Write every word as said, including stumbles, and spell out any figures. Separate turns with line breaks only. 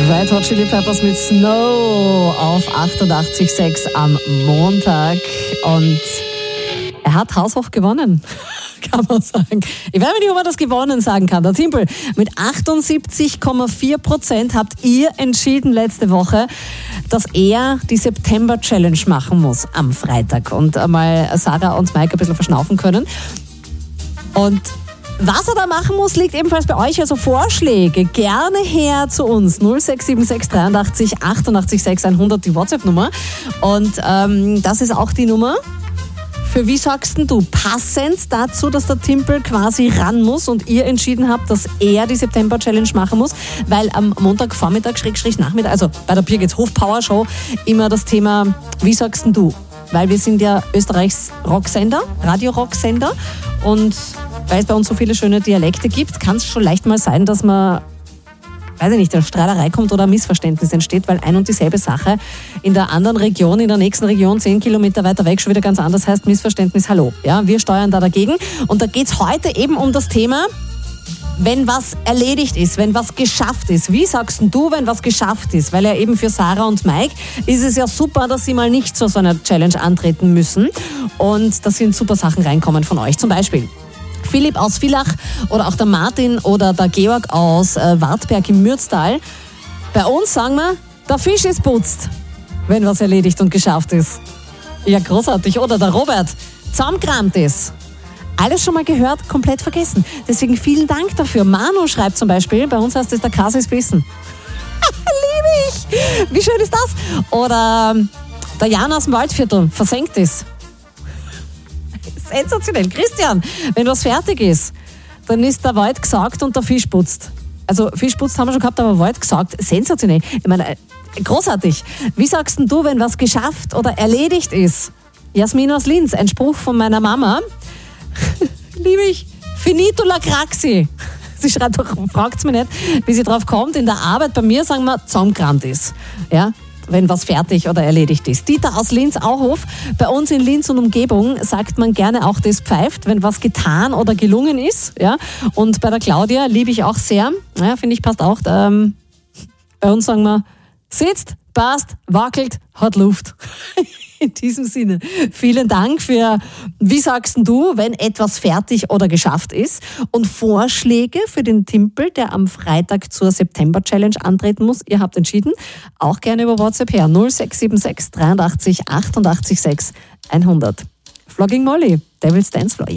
Red Hot Chili Peppers mit Snow auf achtundachtzig Komma sechs am Montag. Und er hat haushoch gewonnen, kann man sagen. Ich weiß nicht, ob man das gewonnen sagen kann. Der Timpel mit achtundsiebzig Komma vier Prozent habt ihr entschieden letzte Woche, dass er die September-Challenge machen muss am Freitag und einmal Sarah und Mike ein bisschen verschnaufen können. Und was er da machen muss, liegt ebenfalls bei euch. Also Vorschläge gerne her zu uns. null sechs sieben sechs dreiundachtzig achtundachtzig sechs hundert, die WhatsApp-Nummer. Und ähm, das ist auch die Nummer für Wie sagst denn du? Passend dazu, dass der Timpel quasi ran muss und ihr entschieden habt, dass er die September-Challenge machen muss, weil am Montagvormittag, Schrägstrich Nachmittag, also bei der Birgits Hof-Power-Show immer das Thema Wie sagst denn du? Weil wir sind ja Österreichs Rocksender, Radio-Rocksender, und weil es bei uns so viele schöne Dialekte gibt, kann es schon leicht mal sein, dass man, weiß ich nicht, eine Streiterei kommt oder ein Missverständnis entsteht, weil ein und dieselbe Sache in der anderen Region, in der nächsten Region, zehn Kilometer weiter weg, schon wieder ganz anders heißt. Missverständnis, hallo. Ja, wir steuern da dagegen. Und da geht es heute eben um das Thema, wenn was erledigt ist, wenn was geschafft ist. Wie sagst du, wenn was geschafft ist? Weil ja eben für Sarah und Mike ist es ja super, dass sie mal nicht zu so einer Challenge antreten müssen. Und da sind super Sachen reinkommen von euch. Zum Beispiel Philipp aus Villach oder auch der Martin oder der Georg aus äh, Wartberg im Mürztal. Bei uns sagen wir, der Fisch ist putzt, wenn was erledigt und geschafft ist. Ja, großartig. Oder der Robert, zusammengerammt ist. Alles schon mal gehört, komplett vergessen. Deswegen vielen Dank dafür. Manu schreibt zum Beispiel, bei uns heißt es, der Käse ist bissen. Liebe ich. Wie schön ist das? Oder der Jan aus dem Waldviertel, versenkt ist. Sensationell. Christian, wenn was fertig ist, dann ist der Wald gesaugt und der Fisch putzt. Also Fisch putzt haben wir schon gehabt, aber Wald gesaugt. Sensationell. Ich meine, großartig. Wie sagst denn du, wenn was geschafft oder erledigt ist? Jasmin aus Linz, ein Spruch von meiner Mama. Liebe ich. Finito la craxi. Sie schreibt doch, fragt mich nicht, wie sie drauf kommt. In der Arbeit bei mir sagen wir, zusammengerannt ist. Ja, wenn was fertig oder erledigt ist. Dieter aus Linz-Auhof. Bei uns in Linz und Umgebung sagt man gerne auch das pfeift, wenn was getan oder gelungen ist. Ja? Und bei der Claudia liebe ich auch sehr. Ja, finde ich, passt auch. Ähm, bei uns sagen wir, sitzt, passt, wackelt, hat Luft. In diesem Sinne, vielen Dank für, wie sagst du, wenn etwas fertig oder geschafft ist, und Vorschläge für den Timpel, der am Freitag zur September-Challenge antreten muss. Ihr habt entschieden, auch gerne über WhatsApp her, null sechs sieben sechs dreiundachtzig achtundachtzig sechs hundert. Flogging Molly, Devil's Dance Floor.